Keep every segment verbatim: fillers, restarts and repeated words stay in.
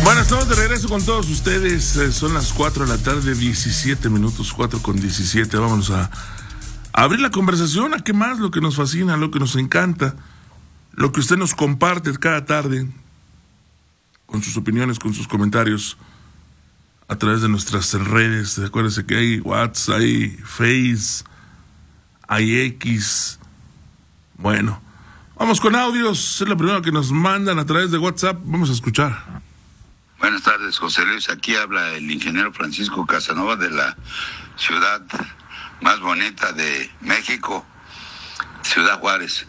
Bueno, estamos de regreso con todos ustedes. Eh, son las cuatro de la tarde, diecisiete minutos, cuatro con diecisiete. Vámonos a, a abrir la conversación. ¿A qué más? Lo que nos fascina, lo que nos encanta, lo que usted nos comparte cada tarde, con sus opiniones, con sus comentarios, a través de nuestras redes. Acuérdense que hay WhatsApp, hay Face, hay X. Bueno, vamos con audios. Es la primera que nos mandan a través de WhatsApp. Vamos a escuchar. Buenas tardes, José Luis. Aquí habla el ingeniero Francisco Casanova de la ciudad más bonita de México, Ciudad Juárez.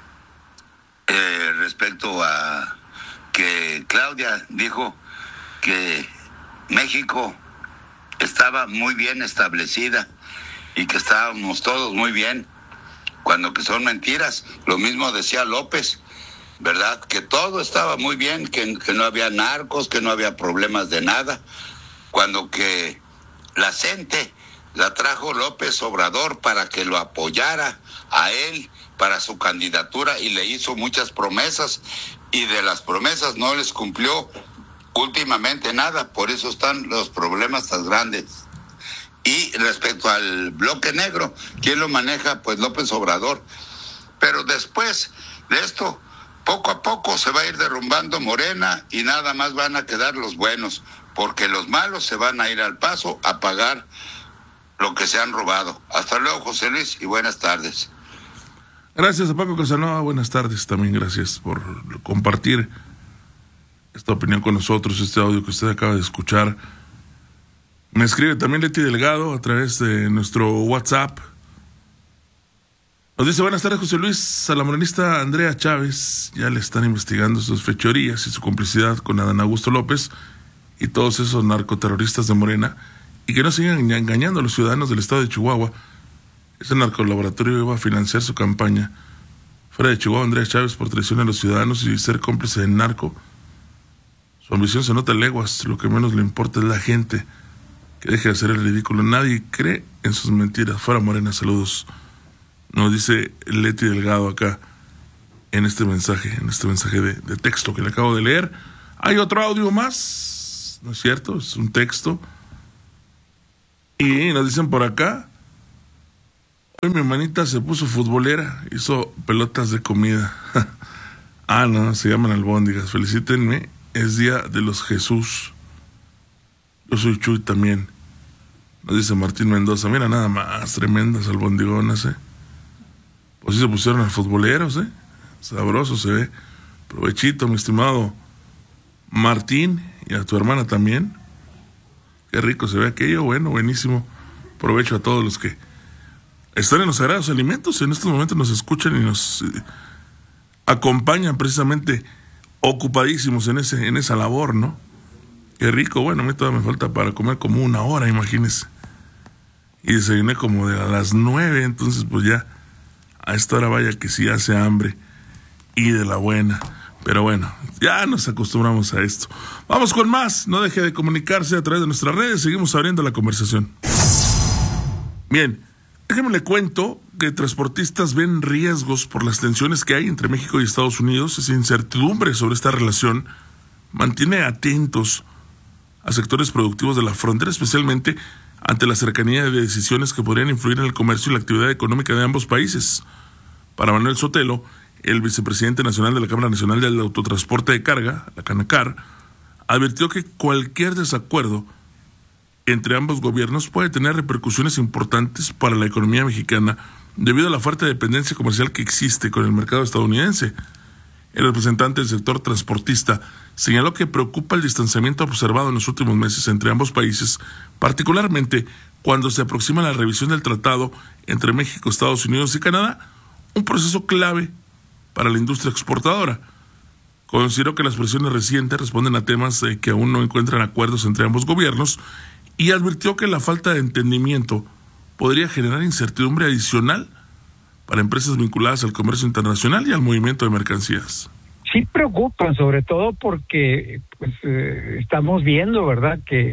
Eh, respecto a que Claudia dijo que México estaba muy bien establecida y que estábamos todos muy bien, cuando que son mentiras. Lo mismo decía López, ¿verdad? Que todo estaba muy bien, que, que no había narcos, que no había problemas de nada, cuando que la gente la trajo López Obrador para que lo apoyara a él para su candidatura y le hizo muchas promesas, y de las promesas no les cumplió últimamente nada. Por eso están los problemas tan grandes. Y respecto al bloque negro, ¿quién lo maneja? Pues López Obrador. Pero después de esto, poco a poco se va a ir derrumbando Morena y nada más van a quedar los buenos, porque los malos se van a ir al Paso a pagar lo que se han robado. Hasta luego, José Luis, y buenas tardes. Gracias a Paco Casanova, buenas tardes también. Gracias por compartir esta opinión con nosotros, este audio que usted acaba de escuchar. Me escribe también Leti Delgado a través de nuestro WhatsApp. Nos dice: buenas tardes, José Luis. A la morenista Andrea Chávez ya le están investigando sus fechorías y su complicidad con Adán Augusto López y todos esos narcoterroristas de Morena, y que no sigan engañando a los ciudadanos del estado de Chihuahua. Ese narcolaboratorio iba a financiar su campaña. Fuera de Chihuahua, Andrea Chávez, por traición a los ciudadanos y ser cómplice del narco. Su ambición se nota a leguas. Lo que menos le importa es la gente. Que deje de hacer el ridículo. Nadie cree en sus mentiras. Fuera Morena, saludos. Nos dice Leti Delgado acá en este mensaje, en este mensaje de, de texto que le acabo de leer. Hay otro audio más, ¿no es cierto? Es un texto. Y nos dicen por acá: hoy mi hermanita se puso futbolera, hizo pelotas de comida. Ah, no, se llaman albóndigas. Felicítenme, es Día de los Jesús. Yo soy Chuy también. Nos dice Martín Mendoza: mira nada más, tremendas albondigonas, ¿eh? Pues sí se pusieron a futboleros, ¿eh? Sabroso se ve. Provechito, mi estimado Martín, y a tu hermana también. Qué rico se ve aquello. Bueno, buenísimo. Provecho a todos los que están en los sagrados alimentos. En estos momentos nos escuchan y nos eh, acompañan precisamente ocupadísimos en ese en esa labor, ¿no? Qué rico. Bueno, a mí todavía me falta para comer como una hora, imagínense. Y desayuné como de a las nueve, entonces pues ya a esta hora vaya que sí hace hambre, y de la buena. Pero bueno, ya nos acostumbramos a esto. Vamos con más. No deje de comunicarse a través de nuestras redes. Seguimos abriendo la conversación. Bien, déjeme le cuento que transportistas ven riesgos por las tensiones que hay entre México y Estados Unidos. Esa incertidumbre sobre esta relación mantiene atentos a sectores productivos de la frontera, especialmente ante la cercanía de decisiones que podrían influir en el comercio y la actividad económica de ambos países. Para Manuel Sotelo, el vicepresidente nacional de la Cámara Nacional del Autotransporte de Carga, la Canacar, advirtió que cualquier desacuerdo entre ambos gobiernos puede tener repercusiones importantes para la economía mexicana debido a la fuerte dependencia comercial que existe con el mercado estadounidense. El representante del sector transportista señaló que preocupa el distanciamiento observado en los últimos meses entre ambos países, particularmente cuando se aproxima la revisión del tratado entre México, Estados Unidos y Canadá, un proceso clave para la industria exportadora. Consideró que las presiones recientes responden a temas eh, que aún no encuentran acuerdos entre ambos gobiernos, y advirtió que la falta de entendimiento podría generar incertidumbre adicional para empresas vinculadas al comercio internacional y al movimiento de mercancías. Sí preocupan, sobre todo porque pues eh, estamos viendo, ¿verdad?, que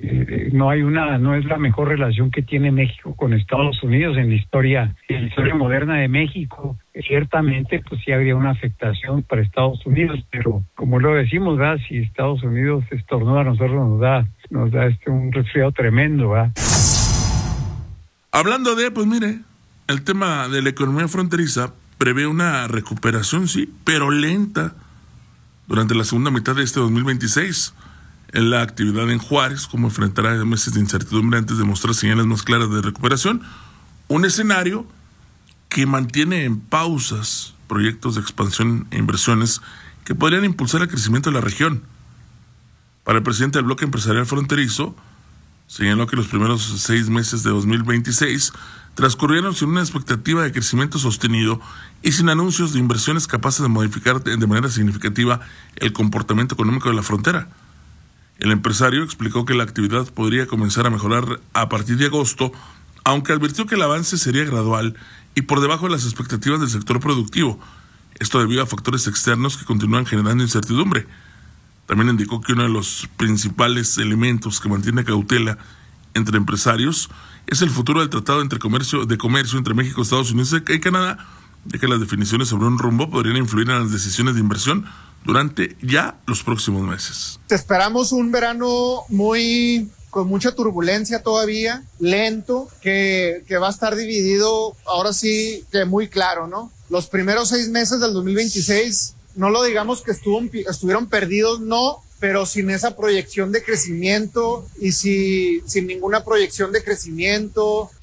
Eh, no hay una, no es la mejor relación que tiene México con Estados Unidos en la historia, en la historia moderna de México. Ciertamente, pues sí habría una afectación para Estados Unidos, pero como lo decimos, ¿verdad? Si Estados Unidos estornuda, a nosotros nos da, nos da este un resfriado tremendo, ¿verdad? Hablando de, pues mire, el tema de la economía fronteriza prevé una recuperación, sí, pero lenta durante la segunda mitad de este dos mil veintiséis. En la actividad en Juárez, como enfrentará meses de incertidumbre antes de mostrar señales más claras de recuperación, un escenario que mantiene en pausas proyectos de expansión e inversiones que podrían impulsar el crecimiento de la región. Para el presidente del bloque empresarial fronterizo, señaló que los primeros seis meses de dos mil veintiséis transcurrieron sin una expectativa de crecimiento sostenido y sin anuncios de inversiones capaces de modificar de manera significativa el comportamiento económico de la frontera. El empresario explicó que la actividad podría comenzar a mejorar a partir de agosto, aunque advirtió que el avance sería gradual y por debajo de las expectativas del sector productivo, esto debido a factores externos que continúan generando incertidumbre. También indicó que uno de los principales elementos que mantiene cautela entre empresarios es el futuro del Tratado entre comercio, de Comercio entre México, Estados Unidos y Canadá, ya que las definiciones sobre un rumbo podrían influir en las decisiones de inversión durante ya los próximos meses. Esperamos un verano muy con mucha turbulencia todavía, lento, que, que va a estar dividido, ahora sí que muy claro, ¿no? Los primeros seis meses del dos mil veintiséis, no lo digamos que estuvo, estuvieron perdidos, no, pero sin esa proyección de crecimiento y si, sin ninguna proyección de crecimiento.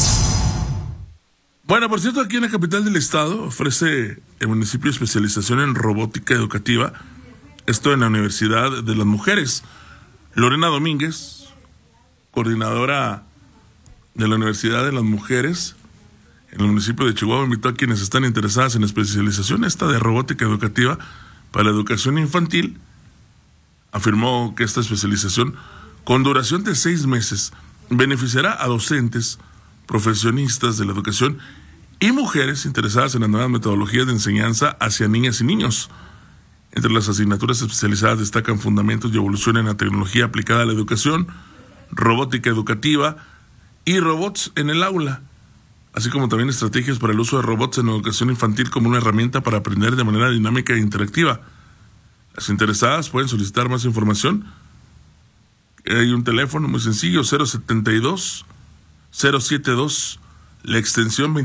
Bueno, por cierto, aquí en la capital del estado ofrece el municipio especialización en robótica educativa, esto en la Universidad de las Mujeres. Lorena Domínguez, coordinadora de la Universidad de las Mujeres en el municipio de Chihuahua, invitó a quienes están interesadas en la especialización esta de robótica educativa para la educación infantil. Afirmó que esta especialización, con duración de seis meses, beneficiará a docentes, profesionistas de la educación y mujeres interesadas en las nuevas metodologías de enseñanza hacia niñas y niños. Entre las asignaturas especializadas destacan fundamentos y evolución en la tecnología aplicada a la educación, robótica educativa y robots en el aula, así como también estrategias para el uso de robots en educación infantil como una herramienta para aprender de manera dinámica e interactiva. Las interesadas pueden solicitar más información. Hay un teléfono muy sencillo, cero setenta y dos, cero setenta y dos, la extensión